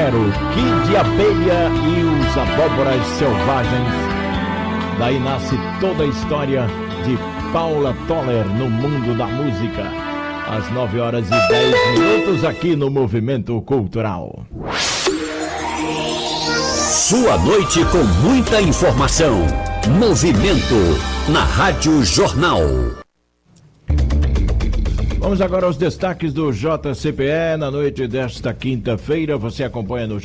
Quero, Kid Abelha e os Abóboras Selvagens. Daí nasce toda a história de Paula Toller no mundo da música. Às 9h10 aqui no Movimento Cultural. Sua noite com muita informação. Movimento na Rádio Jornal. Vamos agora aos destaques do JCPE na noite desta quinta-feira. Você acompanha no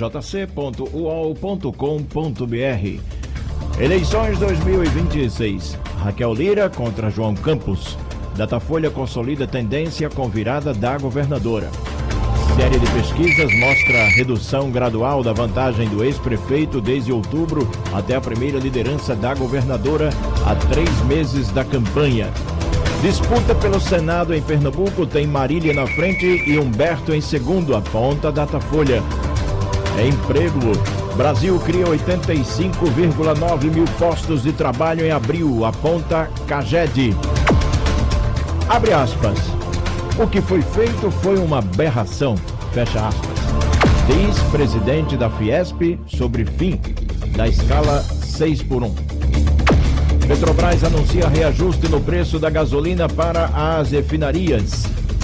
jc.uol.com.br. Eleições 2026. Raquel Lira contra João Campos. Datafolha consolida tendência com virada da governadora. Série de pesquisas mostra redução gradual da vantagem do ex-prefeito desde outubro até a primeira liderança da governadora há 3 meses da campanha. Disputa pelo Senado em Pernambuco tem Marília na frente e Humberto em segundo, aponta Datafolha. Emprego. Brasil cria 85,9 mil postos de trabalho em abril, aponta CAGED. Abre aspas. O que foi feito foi uma aberração, fecha aspas. Diz presidente da Fiesp sobre fim da escala 6x1. Petrobras anuncia reajuste no preço da gasolina para as refinarias.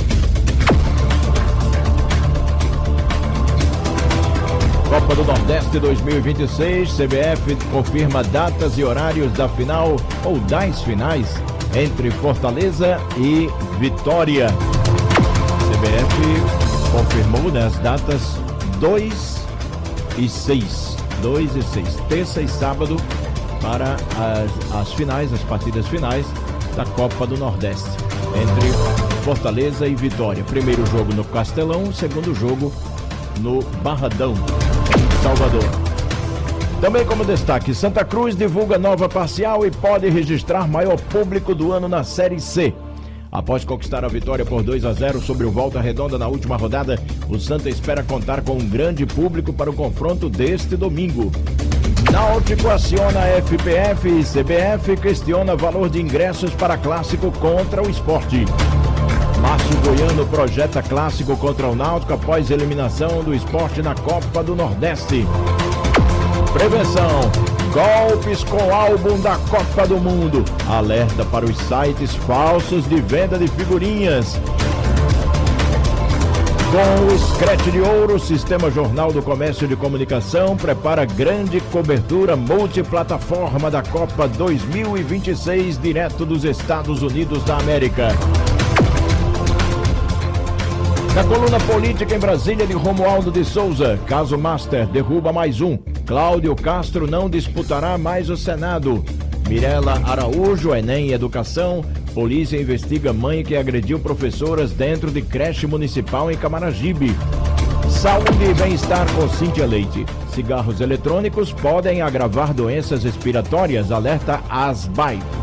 Copa do Nordeste 2026, CBF confirma datas e horários da final ou das finais entre Fortaleza e Vitória. CBF confirmou as datas 2 e 6, terça e sábado, para as finais, as partidas finais da Copa do Nordeste, entre Fortaleza e Vitória. Primeiro jogo no Castelão, segundo jogo no Barradão, em Salvador. Também como destaque, Santa Cruz divulga nova parcial e pode registrar maior público do ano na Série C. Após conquistar a vitória por 2-0 sobre o Volta Redonda na última rodada, o Santa espera contar com um grande público para o confronto deste domingo. Náutico aciona a FPF e CBF questiona valor de ingressos para clássico contra o Sport. Márcio Goiano projeta clássico contra o Náutico após eliminação do Sport na Copa do Nordeste. Prevenção. Golpes com álbum da Copa do Mundo. Alerta para os sites falsos de venda de figurinhas. Com o Scratch de Ouro, o Sistema Jornal do Comércio de Comunicação prepara grande cobertura multiplataforma da Copa 2026, direto dos Estados Unidos da América. Na coluna política em Brasília de Romualdo de Souza, caso Master derruba mais um. Cláudio Castro não disputará mais o Senado. Mirela Araújo, Enem e Educação. Polícia investiga mãe que agrediu professoras dentro de creche municipal em Camaragibe. Saúde e bem-estar com Cíntia Leite. Cigarros eletrônicos podem agravar doenças respiratórias, alerta ASBAI.